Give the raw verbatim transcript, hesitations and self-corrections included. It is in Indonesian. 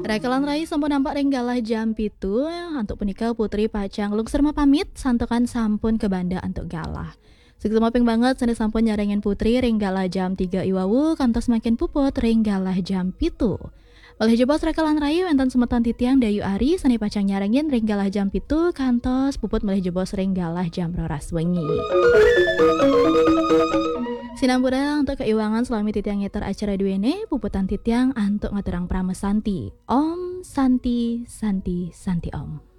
Rekalan rai sampun nampak renggalah jam pitu untuk punika putri pacang lungser pamit santokan sampun ke banda untuk galah. Seksemaping banget seni sampun nyarengen putri renggalah jam tiga iwawu kantos makin puput renggalah jam pitu. Oleh jebos rekalan rai wenten semeton titiang dayu ari seni pacang nyarengin renggalah jam pitu kantos puput melih jebos renggalah jam roras wengi. Sinambura untuk keiwangan selami titiang ngeter acara duene puputan titiang antuk ngaturang pramesanti. Om Santi Santi Santi Om.